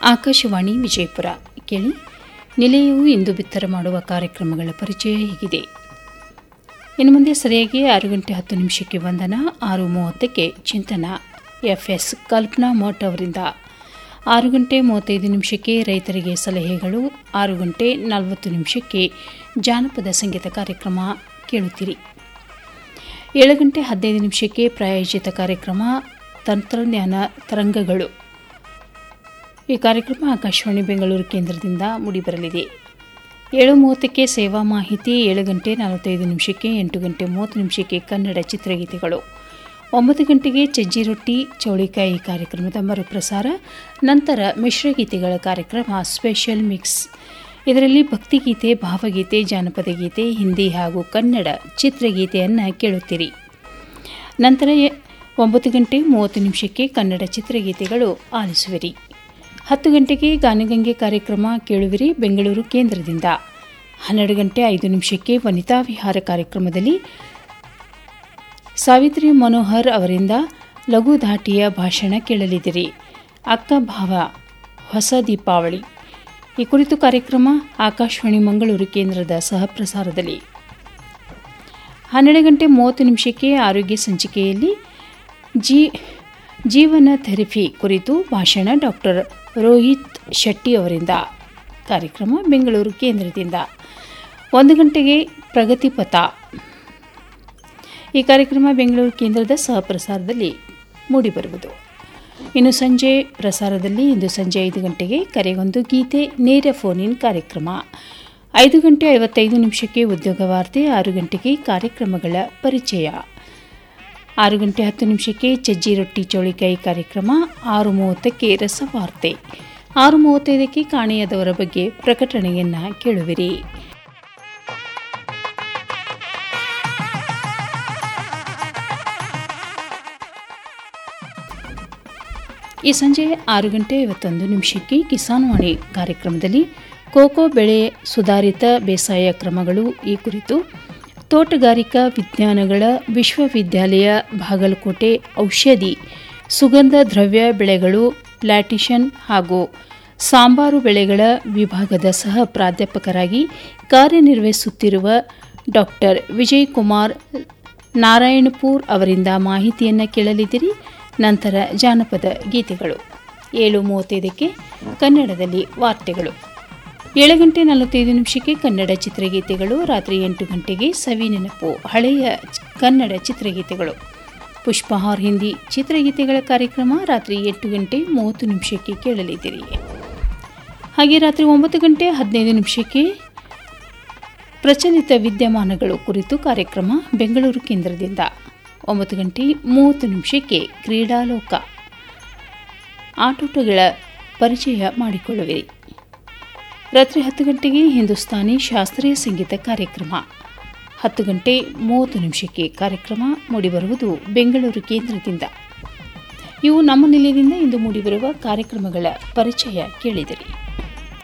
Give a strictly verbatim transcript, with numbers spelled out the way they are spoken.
ಆಕಾಶವಾಣಿ ವಿಜಯಪುರ ಕೇಳಿ. ನಿಲಯವು ಇಂದು ಬಿತ್ತರ ಮಾಡುವ ಕಾರ್ಯಕ್ರಮಗಳ ಪರಿಚಯ ಹೀಗಿದೆ. ಇನ್ನು ಮುಂದೆ ಸರಿಯಾಗಿ ಆರು ಗಂಟೆ ಹತ್ತು ನಿಮಿಷಕ್ಕೆ ವಂದನ, ಆರು ಮೂವತ್ತಕ್ಕೆ ಚಿಂತನ ಎಫ್ಎಸ್ ಕಲ್ಪನಾ ಮಠ್ ಅವರಿಂದ, ಆರು ಗಂಟೆ ಮೂವತ್ತೈದು ನಿಮಿಷಕ್ಕೆ ರೈತರಿಗೆ ಸಲಹೆಗಳು, ಆರು ಗಂಟೆ ನಲವತ್ತು ನಿಮಿಷಕ್ಕೆ ಜಾನಪದ ಸಂಗೀತ ಕಾರ್ಯಕ್ರಮ ಕೇಳುತ್ತೀರಿ. ಏಳು ಗಂಟೆ ಹದಿನೈದು ನಿಮಿಷಕ್ಕೆ ಪ್ರಾಯೋಜಿತ ಕಾರ್ಯಕ್ರಮ ತಂತ್ರಜ್ಞಾನ ತರಂಗಗಳು. ಈ ಕಾರ್ಯಕ್ರಮ ಆಕಾಶವಾಣಿ ಬೆಂಗಳೂರು ಕೇಂದ್ರದಿಂದ ಮೂಡಿಬರಲಿದೆ. ಏಳು ಮೂವತ್ತಕ್ಕೆ ಸೇವಾ ಮಾಹಿತಿ, ಏಳು ಗಂಟೆ ನಲವತ್ತೈದು ನಿಮಿಷಕ್ಕೆ, ಎಂಟು ಗಂಟೆ ಮೂವತ್ತು ನಿಮಿಷಕ್ಕೆ ಕನ್ನಡ ಚಿತ್ರಗೀತೆಗಳು, ಒಂಬತ್ತು ಗಂಟೆಗೆ ಚಜ್ಜಿ ರೊಟ್ಟಿ ಚೌಳಿಕಾಯಿ ಕಾರ್ಯಕ್ರಮದ ಮರುಪ್ರಸಾರ, ನಂತರ ಮಿಶ್ರಗೀತೆಗಳ ಕಾರ್ಯಕ್ರಮ ಸ್ಪೆಷಲ್ ಮಿಕ್ಸ್. ಇದರಲ್ಲಿ ಭಕ್ತಿಗೀತೆ, ಭಾವಗೀತೆ, ಜಾನಪದ ಗೀತೆ, ಹಿಂದಿ ಹಾಗೂ ಕನ್ನಡ ಚಿತ್ರಗೀತೆಯನ್ನು ಕೇಳುತ್ತೀರಿ. ನಂತರ ಒಂಬತ್ತು ಗಂಟೆ ಮೂವತ್ತು ನಿಮಿಷಕ್ಕೆ ಕನ್ನಡ ಚಿತ್ರಗೀತೆಗಳು ಆಲಿಸುವಿರಿ. ಹತ್ತು ಗಂಟೆಗೆ ಗಾನಗಂಗೆ ಕಾರ್ಯಕ್ರಮ ಕೇಳುವಿರಿ ಬೆಂಗಳೂರು ಕೇಂದ್ರದಿಂದ. ಹನ್ನೆರಡು ಗಂಟೆ ಐದು ನಿಮಿಷಕ್ಕೆ ವನಿತಾ ವಿಹಾರ ಕಾರ್ಯಕ್ರಮದಲ್ಲಿ ಸಾವಿತ್ರಿ ಮನೋಹರ್ ಅವರಿಂದ ಲಘು ಧಾಟಿಯ ಭಾಷಣ ಕೇಳಲಿದ್ದೀರಿ. ಅಕ್ಕ ಭಾವ ಹೊಸ ದೀಪಾವಳಿ ಈ ಕುರಿತು ಕಾರ್ಯಕ್ರಮ ಆಕಾಶವಾಣಿ ಮಂಗಳೂರು ಕೇಂದ್ರದ ಸಹಪ್ರಸಾರದಲ್ಲಿ. ಹನ್ನೆರಡು ಗಂಟೆ ಮೂವತ್ತು ನಿಮಿಷಕ್ಕೆ ಆರೋಗ್ಯ ಸಂಚಿಕೆಯಲ್ಲಿ ಜೀ ಜೀವನ ಥೆರಪಿ ಕುರಿತು ಭಾಷಣ ಡಾಕ್ಟರ್ ರೋಹಿತ್ ಶೆಟ್ಟಿ ಅವರಿಂದ, ಕಾರ್ಯಕ್ರಮ ಬೆಂಗಳೂರು ಕೇಂದ್ರದಿಂದ. ಒಂದು ಗಂಟೆಗೆ ಪ್ರಗತಿಪಥ ಈ ಕಾರ್ಯಕ್ರಮ ಬೆಂಗಳೂರು ಕೇಂದ್ರದ ಸಹಪ್ರಸಾರದಲ್ಲಿ ಮೂಡಿಬರುವುದು. ಇನ್ನು ಸಂಜೆ ಪ್ರಸಾರದಲ್ಲಿ ಇಂದು ಸಂಜೆ ಐದು ಗಂಟೆಗೆ ಕರೆಗೊಂದು ಗೀತೆ ನೇರ ಫೋನ್ ಇನ್ ಕಾರ್ಯಕ್ರಮ, ಐದು ಗಂಟೆ ಐವತ್ತೈದು ನಿಮಿಷಕ್ಕೆ ಉದ್ಯೋಗ ವಾರ್ತೆ, ಆರು ಗಂಟೆಗೆ ಕಾರ್ಯಕ್ರಮಗಳ ಪರಿಚಯ, ಆರು ಗಂಟೆ ಹತ್ತು ನಿಮಿಷಕ್ಕೆ ಚಜ್ಜಿ ರೊಟ್ಟಿ ಚೌಳಿಕಾಯಿ ಕಾರ್ಯಕ್ರಮ, ಆರು ಮೂವತ್ತಕ್ಕೆ ರಸವಾರ್ತೆ, ಆರು ಮೂವತ್ತೈದಕ್ಕೆ ಕಾಣೆಯಾದವರ ಬಗ್ಗೆ ಪ್ರಕಟಣೆಯನ್ನು ಕೇಳುವಿರಿ. ಈ ಸಂಜೆ ಆರು ಗಂಟೆ ಐವತ್ತೊಂದು ನಿಮಿಷಕ್ಕೆ ಕಿಸಾನ್ ವಾಣಿ ಕಾರ್ಯಕ್ರಮದಲ್ಲಿ ಕೋಕೋ ಬೆಳೆ ಸುಧಾರಿತ ಬೇಸಾಯ ಕ್ರಮಗಳು ಈ ಕುರಿತು ತೋಟಗಾರಿಕಾ ವಿಜ್ಞಾನಗಳ ವಿಶ್ವವಿದ್ಯಾಲಯ ಬಾಗಲಕೋಟೆ ಔಷಧಿ ಸುಗಂಧ ದ್ರವ್ಯ ಬೆಳೆಗಳು ಪ್ಲಾಂಟೇಶನ್ ಹಾಗೂ ಸಾಂಬಾರು ಬೆಳೆಗಳ ವಿಭಾಗದ ಸಹ ಪ್ರಾಧ್ಯಾಪಕರಾಗಿ ಕಾರ್ಯನಿರ್ವಹಿಸುತ್ತಿರುವ ಡಾಕ್ಟರ್ ವಿಜಯಕುಮಾರ್ ನಾರಾಯಣಪುರ್ ಅವರಿಂದ ಮಾಹಿತಿಯನ್ನು ಕೇಳಲಿದ್ದೀರಿ. ನಂತರ ಜಾನಪದ ಗೀತೆಗಳು. ಏಳು ಮೂವತ್ತೈದಕ್ಕೆ ಕನ್ನಡದಲ್ಲಿ ವಾರ್ತೆಗಳು, ಏಳು ಗಂಟೆ ನಲವತ್ತೈದು ನಿಮಿಷಕ್ಕೆ ಕನ್ನಡ ಚಿತ್ರಗೀತೆಗಳು, ರಾತ್ರಿ ಎಂಟು ಗಂಟೆಗೆ ಸವಿ ನೆನಪು ಹಳೆಯ ಕನ್ನಡ ಚಿತ್ರಗೀತೆಗಳು, ಪುಷ್ಪಹಾರ್ ಹಿಂದಿ ಚಿತ್ರಗೀತೆಗಳ ಕಾರ್ಯಕ್ರಮ ರಾತ್ರಿ ಎಂಟು ಗಂಟೆ ಮೂವತ್ತು ನಿಮಿಷಕ್ಕೆ ಕೇಳಲಿದ್ದೀರಿ. ಹಾಗೆ ರಾತ್ರಿ ಒಂಬತ್ತು ಗಂಟೆ ಹದಿನೈದು ನಿಮಿಷಕ್ಕೆ ಪ್ರಚಲಿತ ವಿದ್ಯಮಾನಗಳು ಕುರಿತು ಕಾರ್ಯಕ್ರಮ ಬೆಂಗಳೂರು ಕೇಂದ್ರದಿಂದ. ಒಂಬತ್ತು ಗಂಟೆ ಮೂವತ್ತು ನಿಮಿಷಕ್ಕೆ ಕ್ರೀಡಾಲೋಕ ಆಟೋಟಗಳ ಪರಿಚಯ ಮಾಡಿಕೊಳ್ಳುವಿರಿ. ರಾತ್ರಿ ಹತ್ತು ಗಂಟೆಗೆ ಹಿಂದೂಸ್ತಾನಿ ಶಾಸ್ತ್ರೀಯ ಸಂಗೀತ ಕಾರ್ಯಕ್ರಮ, ಹತ್ತು ಗಂಟೆ ಮೂವತ್ತು ನಿಮಿಷಕ್ಕೆ ಕಾರ್ಯಕ್ರಮ ಮೂಡಿಬರುವುದು ಬೆಂಗಳೂರು ಕೇಂದ್ರದಿಂದ. ಇವು ನಮ್ಮ ನಿಲಯದಿಂದ ಇಂದು ಮೂಡಿಬರುವ ಕಾರ್ಯಕ್ರಮಗಳ ಪರಿಚಯ ಕೇಳಿದಿರಿ.